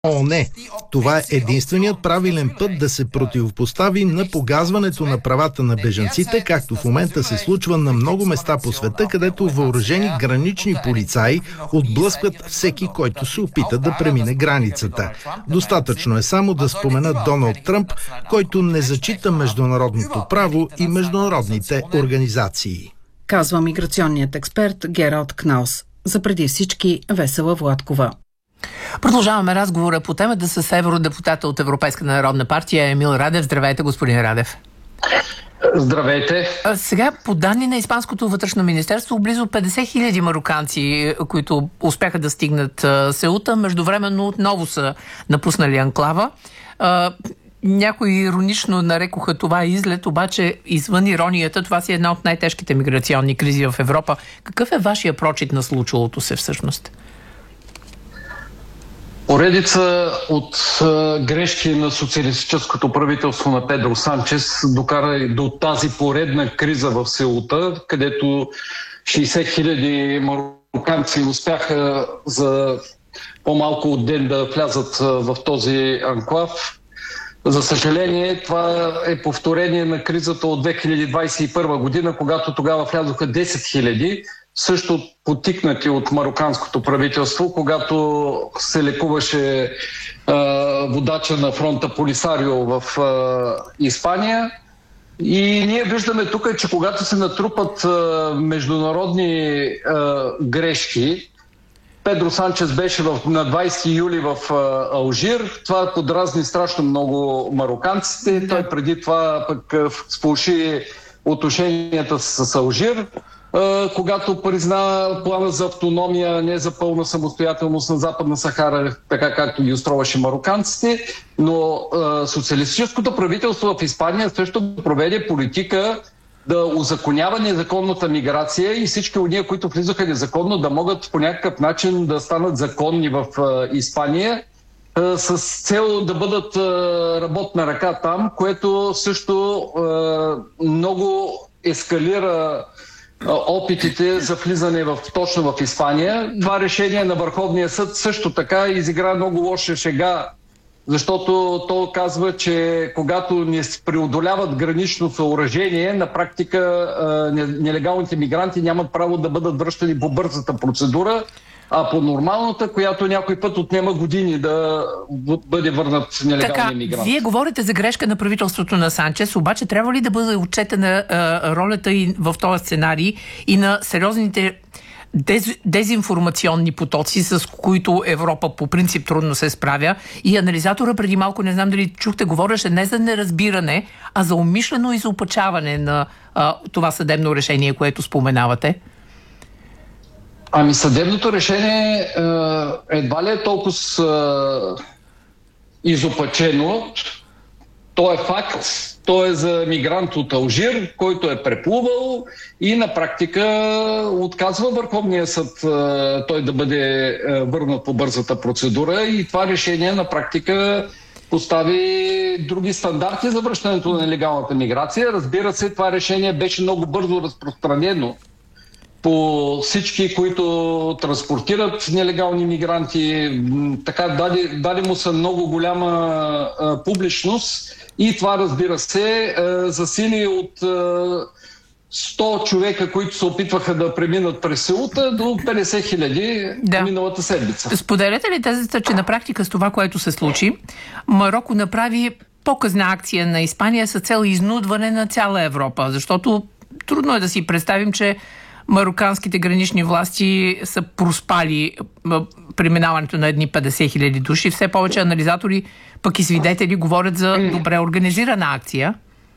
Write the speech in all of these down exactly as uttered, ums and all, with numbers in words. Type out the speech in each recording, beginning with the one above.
О, не! Това е единственият правилен път да се противопостави на погазването на правата на бежанците, както в момента се случва на много места по света, където въоръжени гранични полицаи отблъскват всеки, който се опита да премине границата. Достатъчно е само да спомена Доналд Тръмп, който не зачита международното право и международните организации. Казва миграционният експерт Гералд Кнаус. За преди всички Весела Владкова. Продължаваме разговора по темата с евродепутата от Европейска народна партия Емил Радев. Здравейте, господин Радев. Здравейте. А сега, по данни на Испанското вътрешно министерство, близо петдесет хиляди мароканци, които успяха да стигнат Сеута, междувременно отново са напуснали анклава. А, някои иронично нарекоха това излет, обаче извън иронията, това си е една от най-тежките миграционни кризи в Европа. Какъв е вашия прочит на случилото се всъщност? Поредица от а, грешки на социалистическото правителство на Педро Санчес докара и до тази поредна криза в Сеута, където шейсет хиляди мароканци успяха за по-малко от ден да влязат а, в този анклав. За съжаление, това е повторение на кризата от две хиляди двадесет и първа година, когато тогава влязоха десет хиляди, също потикнати от мароканското правителство, когато се лекуваше е, водача на фронта Полисарио в е, Испания. И ние виждаме тук, че когато се натрупат е, международни е, грешки, Педро Санчес беше в, на двадесети юли в е, Алжир. Това подразни страшно много мароканците. Той преди това пък е, сполши отношенията с, с Алжир, когато призна плана за автономия, не за пълна самостоятелност на Западна Сахара, така както ги устроваше мароканците, но е, социалистическото правителство в Испания също проведе политика да узаконява незаконната миграция и всички от ние, които влизаха незаконно, да могат по някакъв начин да станат законни в е, Испания, е, с цел да бъдат е, работна ръка там, което също е, много ескалира опитите за влизане в, точно в Испания. Това решение на Върховния съд също така изигра много лоша шега, защото то казва, че когато не преодоляват гранично съоръжение, на практика нелегалните мигранти нямат право да бъдат връщани по бързата процедура, а по нормалната, която някой път отнема години да бъде върнат нелегални мигранти. Вие говорите за грешка на правителството на Санчес, обаче трябва ли да бъде отчетена а, ролята и в този сценарий и на сериозните дез, дезинформационни потоци, с които Европа по принцип трудно се справя? И анализатора преди малко, не знам дали чухте, говореше не за неразбиране, а за умишлено изопачаване на а, това съдебно решение, което споменавате. Ами съдебното решение е, едва ли е толкова е, изопачено. То е факт. То е за мигрант от Алжир, който е преплувал и на практика отказва Върховния съд е, той да бъде е, върнат по бързата процедура и това решение на практика постави други стандарти за връщането на нелегалната миграция. Разбира се, това решение беше много бързо разпространено по всички, които транспортират нелегални мигранти. Така даде, даде му са много голяма а, публичност и това, разбира се, а, засили от а, сто човека, които се опитваха да преминат през Сеута, до петдесет хиляди да. миналата седмица. Споделяте ли тезата, че на практика с това, което се случи, Мароко направи показна акция на Испания с цел изнудване на цяла Европа? Защото трудно е да си представим, че мароканските гранични власти са проспали преминаването на едни петдесет хиляди души. Все повече анализатори, пък и свидетели говорят за добре организирана акция.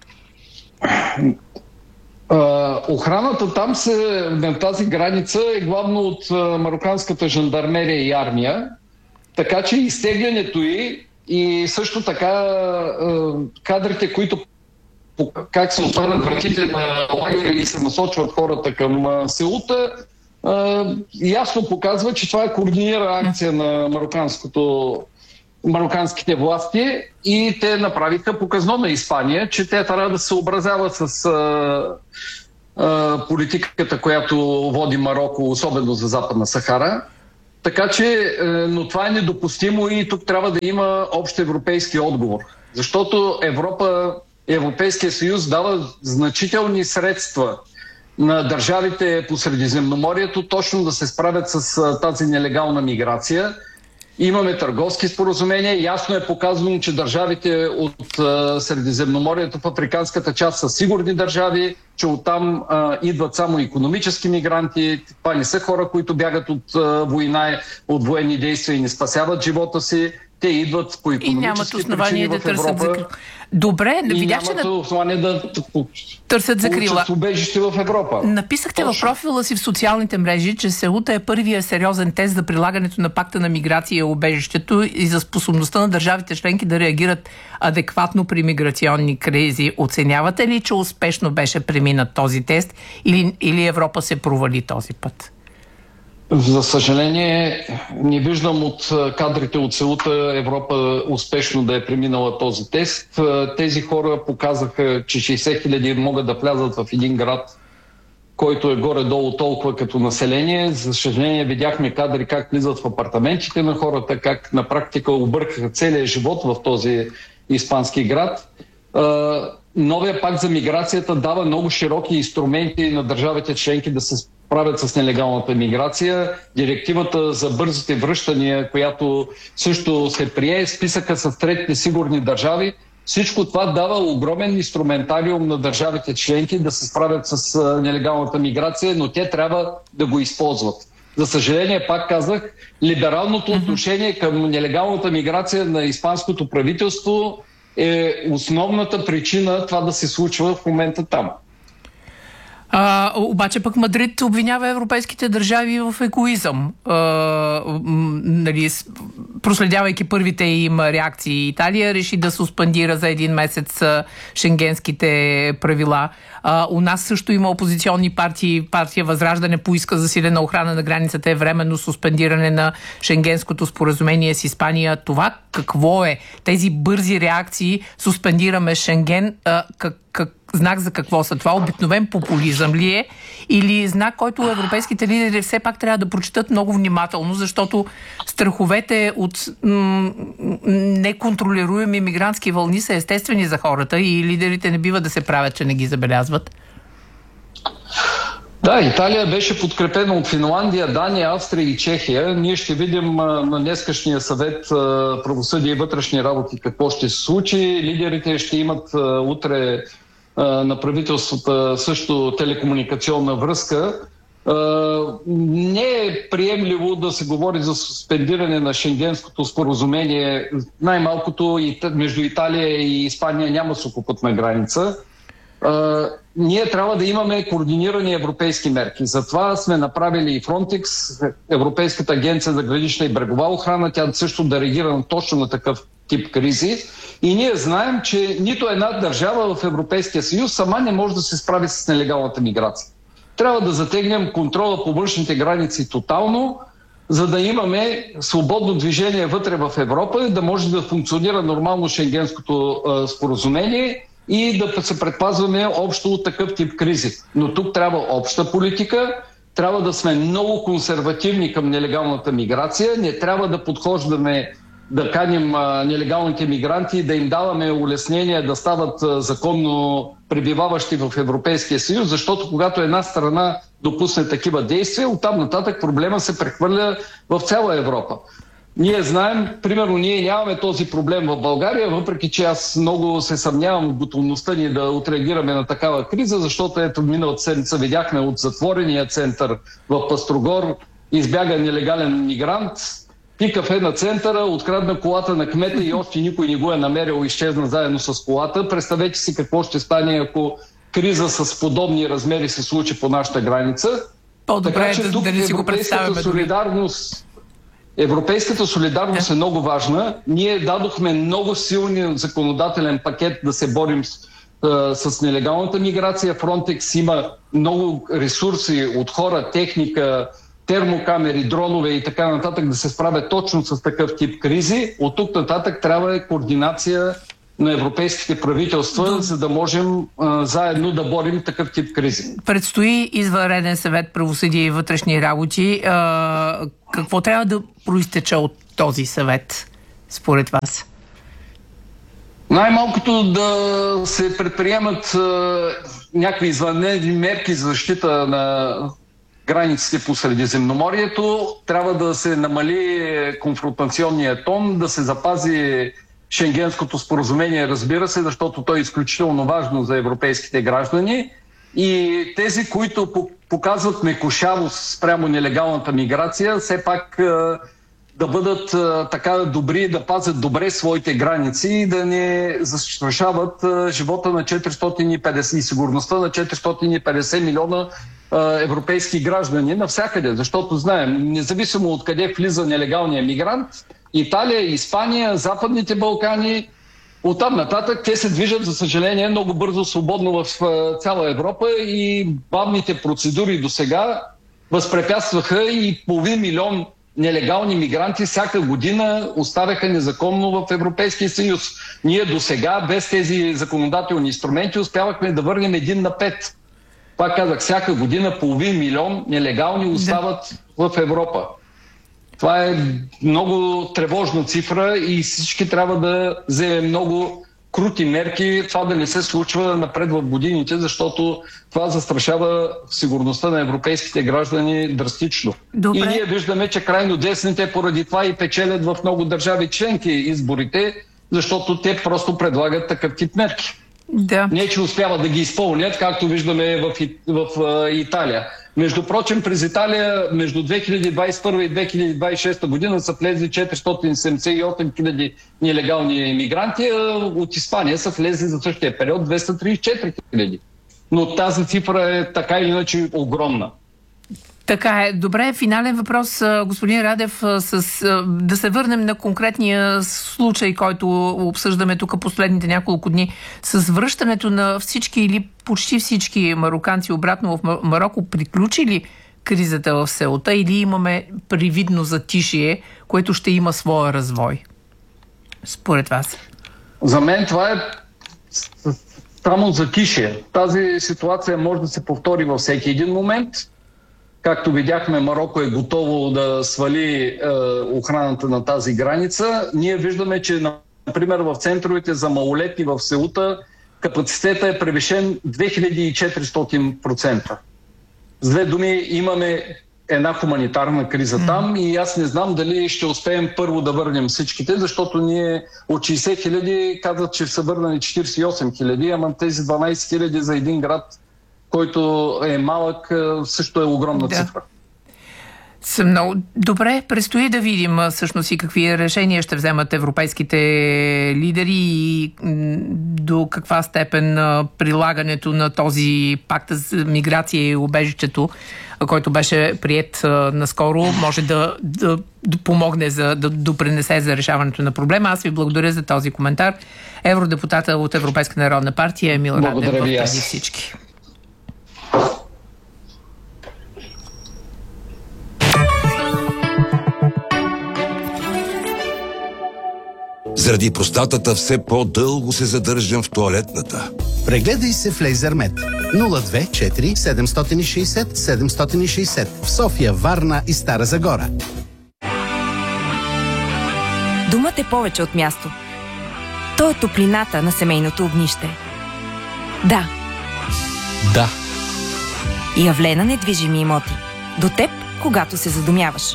Охраната там се, на тази граница е главно от мароканската жандармерия и армия, така че изтеглянето й и също така кадрите, които как се отварят вратите на лагеря и се насочват хората към Сеута, ясно показва, че това е координирана акция на мароканското, мароканските власти и те направиха показно на Испания, че те трябва да се съобразяват с а, а, политиката, която води Мароко, особено за Западна Сахара. Така че, но това е недопустимо и тук трябва да има общ европейски отговор. Защото Европа, Европейския съюз дава значителни средства на държавите по Средиземноморието точно да се справят с тази нелегална миграция. Имаме търговски споразумения. Ясно е показано, че държавите от Средиземноморието в африканската част са сигурни държави, че оттам а, идват само икономически мигранти. Това не са хора, които бягат от а, война, от военни действия и не спасяват живота си. Те идват по икономически причини в Европа. Добре, и видях, нямат че основание да търсят закрила. Убежище в Европа. Написахте Точно. в профила си в социалните мрежи, че Сеута е първия сериозен тест за прилагането на пакта на миграция и убежището и за способността на държавите членки да реагират адекватно при миграционни кризи. Оценявате ли, че успешно беше преминат този тест или, или Европа се провали този път? За съжаление, не виждам от кадрите от Сеута Европа успешно да е преминала този тест. Тези хора показаха, че шейсет хиляди могат да влязат в един град, който е горе-долу толкова като население. За съжаление, видяхме кадри как влизат в апартаментите на хората, как на практика объркаха целия живот в този испански град. Новия пакт за миграцията дава много широки инструменти на държавите членки да се правят с нелегалната миграция. Директивата за бързите връщания, която също се прие, списъка с третите сигурни държави. Всичко това дава огромен инструментариум на държавите членки да се справят с нелегалната миграция, но те трябва да го използват. За съжаление, пак казах, либералното отношение към нелегалната миграция на испанското правителство е основната причина това да се случва в момента там. А, обаче пък Мадрид обвинява европейските държави в егоизъм. А, нали, проследявайки първите им реакции, Италия реши да суспендира за един месец шенгенските правила. А, у нас също има опозиционни партии. Партия Възраждане поиска засилена охрана на границата и временно суспендиране на шенгенското споразумение с Испания. Това какво е? Тези бързи реакции, суспендираме Шенген, а, как, как знак за какво са? Това обикновен популизъм ли е? Или знак, който европейските лидери все пак трябва да прочитат много внимателно, защото страховете от м- неконтролируеми мигрантски вълни са естествени за хората и лидерите не бива да се правят, че не ги забелязват? Да, Италия беше подкрепена от Финландия, Дания, Австрия и Чехия. Ние ще видим а, на днескашния съвет а, правосъдие и вътрешни работи какво ще се случи. Лидерите ще имат а, утре а, на правителствата също телекомуникационна връзка. А, не е приемливо да се говори за суспендиране на шенгенското споразумение. Най-малкото и между Италия и Испания няма сухопътна граница. Uh, ние трябва да имаме координирани европейски мерки. Затова сме направили и Frontex, Европейската агенция за гранична и брегова охрана, тя също да реагира точно на такъв тип кризи. И ние знаем, че нито една държава в Европейския съюз сама не може да се справи с нелегалната миграция. Трябва да затегнем контрола по външните граници тотално, за да имаме свободно движение вътре в Европа и да може да функционира нормално шенгенското uh, споразумение и да се предпазваме общо от такъв тип кризи. Но тук трябва обща политика, трябва да сме много консервативни към нелегалната миграция, не трябва да подхождаме да каним а, нелегалните мигранти, да им даваме улеснения да стават а, законно пребиваващи в Европейския съюз, защото когато една страна допусне такива действия, оттам нататък проблема се прехвърля в цяла Европа. Ние знаем, примерно ние нямаме този проблем в България, въпреки че аз много се съмнявам в готовността ни да отреагираме на такава криза, защото ето миналата седмица видяхме от затворения център в Пъстрогор, избяга нелегален мигрант, пикав е на центъра, открадна колата на кмета и още никой не го е намерил, изчезна заедно с колата. Представете си какво ще стане, ако криза с подобни размери се случи по нашата граница. По-добре така че да, тук да не си го представяме. Солидарност... Европейската солидарност е много важна. Ние дадохме много силен законодателен пакет да се борим с, с нелегалната миграция. Frontex има много ресурси от хора, техника, термокамери, дронове и така нататък да се справят точно с такъв тип кризи. От тук нататък трябва координация на европейските правителства, До... за да можем а, заедно да борим такъв тип кризи. Предстои извънреден съвет правосъдие и вътрешни работи. А, какво трябва да проистече от този съвет, според вас? Най-малкото да се предприемат а, някакви извънредни мерки за защита на границите по Средиземноморието. Трябва да се намали конфронтационния тон, да се запази Шенгенското споразумение, разбира се, защото то е изключително важно за европейските граждани. И тези, които показват мекушавост спрямо нелегалната миграция, все пак да бъдат така добри, да пазят добре своите граници и да не застрашават живота на четиристотин и петдесет и сигурността на четиристотин и петдесет милиона европейски граждани навсякъде. Защото знаем, независимо от къде влиза нелегалния мигрант, Италия, Испания, Западните Балкани, оттам нататък те се движат, за съжаление, много бързо, свободно в цяла Европа и бавните процедури до сега възпрепятстваха и половин милион нелегални мигранти всяка година оставяха незаконно в Европейския съюз. Ние до сега, без тези законодателни инструменти, успявахме да върнем един на пет. Пак казах, всяка година половин милион нелегални остават да. в Европа. Това е много тревожна цифра и всички трябва да вземем много крути мерки, това да не се случва напред в годините, защото това застрашава сигурността на европейските граждани драстично. Добре. И ние виждаме, че крайно десните поради това и печелят в много държави членки изборите, защото те просто предлагат такъв тип мерки. Да. Не, че успяват да ги изпълнят, както виждаме в, в, в Италия. Между прочим, през Италия между две хиляди двадесет и първа и две хиляди двадесет и шеста година са влезли четиристотин седемдесет и осем хиляди нелегални имигранти, а от Испания са влезли за същия период двеста тридесет и четири хиляди. Но тази цифра е така или иначе огромна. Така е. Добре, финален въпрос, господин Радев, с, да се върнем на конкретния случай, който обсъждаме тук последните няколко дни, с връщането на всички или почти всички мароканци обратно в Мароко. Приключи ли кризата в селата или имаме привидно затишие, което ще има своя развой? Според вас? За мен това е само затишие. Тази ситуация може да се повтори във всеки един момент. Както видяхме, Мароко е готово да свали е, охраната на тази граница. Ние виждаме, че, например, в центровете за малолетни в Сеута капацитета е превишен две хиляди и четиристотин процента. С две думи, имаме една хуманитарна криза mm. там и аз не знам дали ще успеем първо да върнем всичките, защото ние от шейсет хиляди казват, че са върнани четиридесет и осем хиляди, ама тези дванадесет хиляди за един град, който е малък, също е огромна да. цифра. Много добре, предстои да видим всъщност и какви решения ще вземат европейските лидери и до каква степен прилагането на този пакт за миграция и убежището, който беше приет наскоро, може да, да, да помогне за да допринесе за решаването на проблема. Аз ви благодаря за този коментар. Евродепутата от Европейска народна партия Емил Радев преди всички. Заради простатата все по-дълго се задържам в тоалетната. Прегледай се в Лейзермед. нула две четири седем шест нула седем шест нула в София, Варна и Стара Загора. Домът е повече от място. То е топлината на семейното огнище. Да. Да. И явлена недвижими имоти. До теб, когато се задумяваш.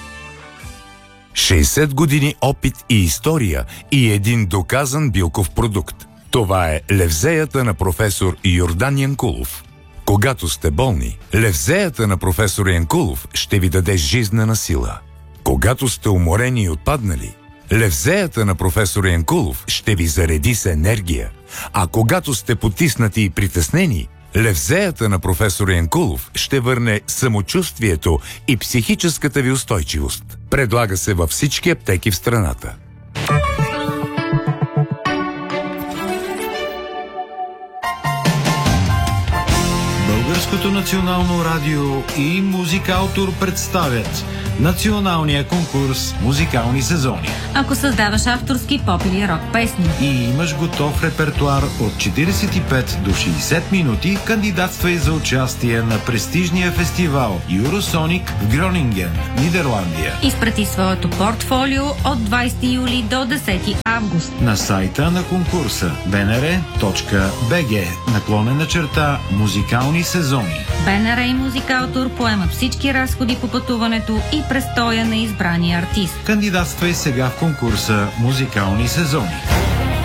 шейсет години опит и история и един доказан билков продукт. Това е левзеята на професор Йордан Янкулов. Когато сте болни, левзеята на професор Янкулов ще ви даде жизнена сила. Когато сте уморени и отпаднали, левзеята на професор Янкулов ще ви зареди с енергия. А когато сте потиснати и притеснени, левзеята на професор Янкулов ще върне самочувствието и психическата ви устойчивост. Предлага се във всички аптеки в страната. Българското национално радио и Музикаутор представят националния конкурс Музикални сезони. Ако създаваш авторски поп или рок песни и имаш готов репертуар от четиридесет и пет до шейсет минути, кандидатствай за участие на престижния фестивал Eurosonic в Гронинген, Нидерландия. Изпрати своето портфолио от двайсети юли до десети август на сайта на конкурса би ен ар точка би джи наклонена черта Музикални сезони. БНР и Музикаутор поемат всички разходи по пътуването и престоя на избрания артист. Кандидатствай сега в конкурса Музикални сезони.